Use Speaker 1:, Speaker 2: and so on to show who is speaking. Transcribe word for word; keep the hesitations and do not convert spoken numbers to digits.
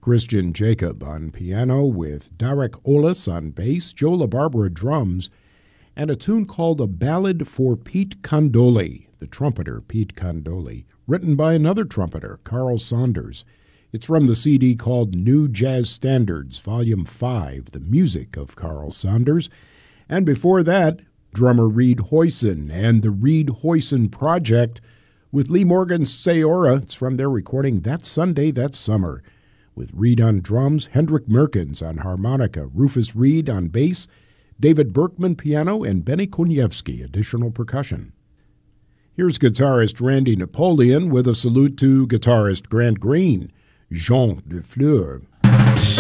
Speaker 1: Christian Jacob on piano with Derek Olis on bass, Joe LaBarbera drums, and a tune called A Ballad for Pete Condoli, the trumpeter Pete Condoli, written by another trumpeter, Carl Saunders. It's from the C D called New Jazz Standards, Volume five, The Music of Carl Saunders. And before that, drummer Reed Hoyson and the Reed Hoyson Project with Lee Morgan's Sayora. It's from their recording That Sunday, That Summer, with Reed on drums, Hendrik Merkens on harmonica, Rufus Reed on bass, David Berkman piano, and Benny Kuniewski additional percussion. Here's guitarist Randy Napoleon with a salute to guitarist Grant Green, Jean de Fleur.